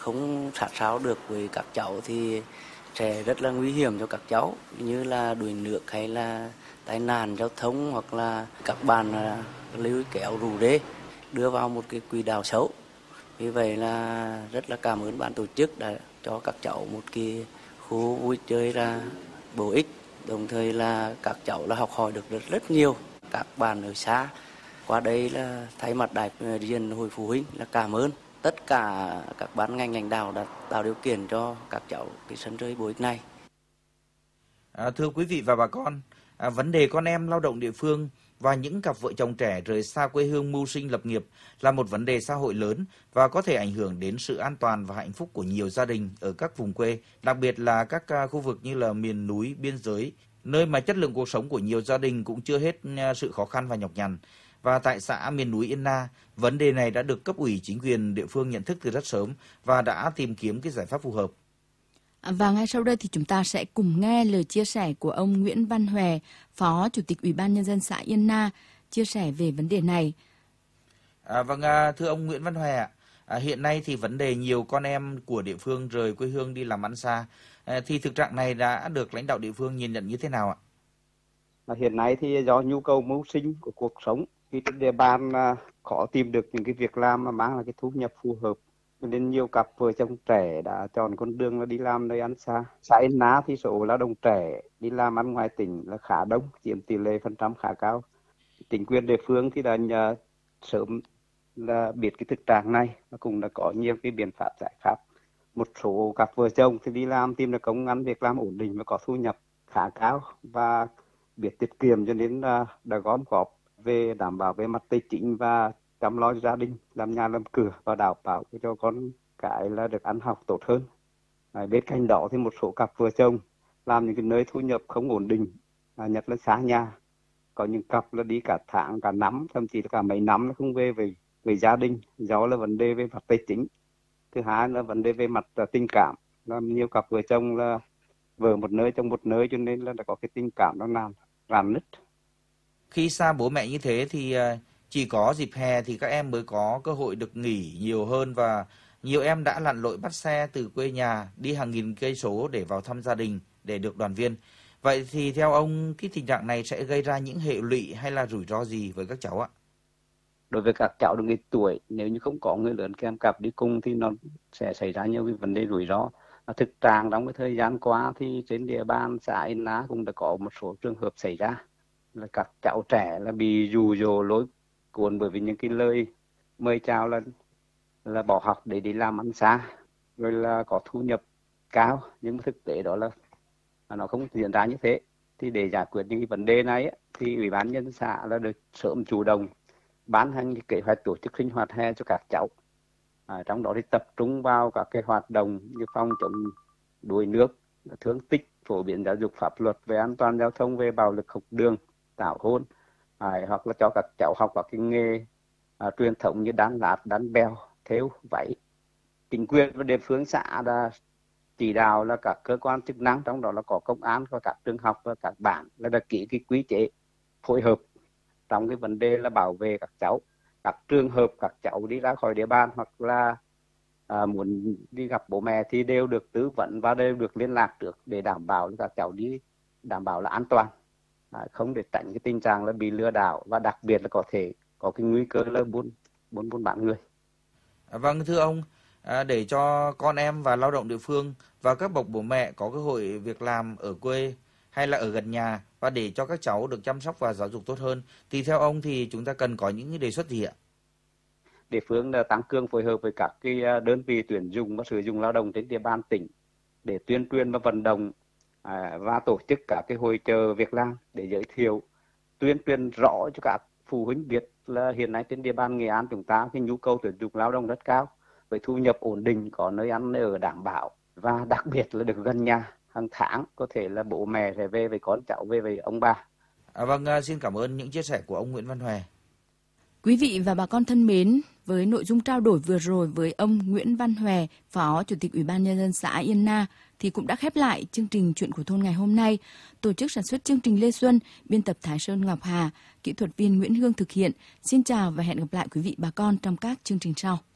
không sát sao được với các cháu thì sẽ rất là nguy hiểm cho các cháu, như là đuối nước hay là tai nạn giao thông, hoặc là các bạn lôi kéo rủ rê đưa vào một cái quỹ đạo xấu. Vì vậy là rất là cảm ơn ban tổ chức đã cho các cháu một cái khu vui chơi là bổ ích, đồng thời là các cháu là học hỏi được rất nhiều. Các bạn ở xa qua đây là thay mặt đại diện hội phụ huynh là cảm ơn tất cả các ban ngành lãnh đạo đã tạo điều kiện cho các cháu cái sân chơi bổ ích này. Thưa quý vị và bà con, vấn đề con em lao động địa phương và những cặp vợ chồng trẻ rời xa quê hương mưu sinh lập nghiệp là một vấn đề xã hội lớn và có thể ảnh hưởng đến sự an toàn và hạnh phúc của nhiều gia đình ở các vùng quê, đặc biệt là các khu vực như là miền núi, biên giới, nơi mà chất lượng cuộc sống của nhiều gia đình cũng chưa hết sự khó khăn và nhọc nhằn. Và tại xã miền núi Yên Na, vấn đề này đã được cấp ủy chính quyền địa phương nhận thức từ rất sớm và đã tìm kiếm cái giải pháp phù hợp. Và ngay sau đây thì chúng ta sẽ cùng nghe lời chia sẻ của ông Nguyễn Văn Hòe, Phó Chủ tịch Ủy ban Nhân dân xã Yên Na, chia sẻ về vấn đề này. Thưa ông Nguyễn Văn Hòe, hiện nay thì vấn đề nhiều con em của địa phương rời quê hương đi làm ăn xa, thì thực trạng này đã được lãnh đạo địa phương nhìn nhận như thế nào ạ? Hiện nay thì do nhu cầu mưu sinh của cuộc sống, khi trên địa bàn khó tìm được những cái việc làm mà mang lại cái thu nhập phù hợp, nên nhiều cặp vợ chồng trẻ đã chọn con đường là đi làm nơi ăn xa. Xã Yên Na thì số lao động trẻ đi làm ăn ngoài tỉnh là khá đông, chiếm tỷ lệ phần trăm khá cao. Chính quyền địa phương thì đã sớm là biết cái thực trạng này và cũng đã có nhiều cái biện pháp giải pháp. Một số cặp vợ chồng thì đi làm tìm được công ăn việc làm ổn định và có thu nhập khá cao và biết tiết kiệm, cho nên đã gom góp về đảm bảo về mặt tài chính và chăm lo cho gia đình, làm nhà làm cửa và đảm bảo cho con cái là được ăn học tốt hơn. Bên cạnh đó thì một số cặp vợ chồng làm những cái nơi thu nhập không ổn định, nhất là xa nhà. Có những cặp là đi cả tháng, cả năm, thậm chí là cả mấy năm nó không về với gia đình, do là vấn đề về mặt tài chính. Thứ hai là vấn đề về mặt tình cảm. Làm nhiều cặp vợ chồng là vợ một nơi chồng một nơi, cho nên là có cái tình cảm nó rạn nứt. Khi xa bố mẹ như thế thì chỉ có dịp hè thì các em mới có cơ hội được nghỉ nhiều hơn, và nhiều em đã lặn lội bắt xe từ quê nhà đi hàng nghìn cây số để vào thăm gia đình để được đoàn viên. Vậy thì theo ông, cái tình trạng này sẽ gây ra những hệ lụy hay là rủi ro gì với các cháu ạ? Đối với các cháu được nghịch tuổi, nếu như không có người lớn kèm cặp đi cùng thì nó sẽ xảy ra nhiều cái vấn đề rủi ro. Thực trạng trong cái thời gian qua thì trên địa bàn xã Yên Na cũng đã có một số trường hợp xảy ra là các cháu trẻ là bị dụ dỗ lôi cuốn bởi vì những cái lời mời chào là bỏ học để đi làm ăn xa, rồi là có thu nhập cao, nhưng mà thực tế đó là nó không diễn ra như thế. Thì để giải quyết những cái vấn đề này thì Ủy ban nhân dân xã là được sớm chủ động ban hành cái kế hoạch tổ chức sinh hoạt hè cho các cháu. Trong đó thì tập trung vào các cái hoạt động như phòng chống đuối nước, thương tích, phổ biến giáo dục pháp luật về an toàn giao thông, về bạo lực học đường, tảo hôn, hoặc là cho các cháu học các cái nghề truyền thống như đan lát, đan beo, thêu, váy. Chính quyền và địa phương xã đã chỉ đạo là các cơ quan chức năng, trong đó là có công an, có các trường học và các bản là đã ký cái quy chế phối hợp trong cái vấn đề là bảo vệ các cháu. Các trường hợp các cháu đi ra khỏi địa bàn hoặc là muốn đi gặp bố mẹ thì đều được tư vấn và đều được liên lạc trước để đảm bảo là các cháu đi đảm bảo là an toàn, không để tránh cái tình trạng là bị lừa đảo, và đặc biệt là có thể có cái nguy cơ là buôn bán người. Vâng, thưa ông, để cho con em và lao động địa phương và các bậc bố mẹ có cơ hội việc làm ở quê hay là ở gần nhà, và để cho các cháu được chăm sóc và giáo dục tốt hơn, thì theo ông thì chúng ta cần có những đề xuất gì ạ? Địa phương đã tăng cường phối hợp với các cái đơn vị tuyển dụng và sử dụng lao động trên địa bàn tỉnh để tuyên truyền và vận động và tổ chức các cái hội chợ việc làm để giới thiệu, tuyên truyền rõ cho các phụ huynh biết là hiện nay trên địa bàn Nghệ An chúng ta cái nhu cầu tuyển dụng lao động rất cao, với thu nhập ổn định, có nơi ăn nơi ở đảm bảo, và đặc biệt là được gần nhà, hàng tháng có thể là bố mẹ sẽ về với con cháu, về với ông bà. Vâng, xin cảm ơn những chia sẻ của ông Nguyễn Văn Hòe. Quý vị và bà con thân mến, với nội dung trao đổi vừa rồi với ông Nguyễn Văn Hòe, Phó Chủ tịch Ủy ban Nhân dân xã Yên Na, thì cũng đã khép lại chương trình Chuyện của thôn ngày hôm nay. Tổ chức sản xuất chương trình Lê Xuân, biên tập Thái Sơn Ngọc Hà, kỹ thuật viên Nguyễn Hương thực hiện. Xin chào và hẹn gặp lại quý vị bà con trong các chương trình sau.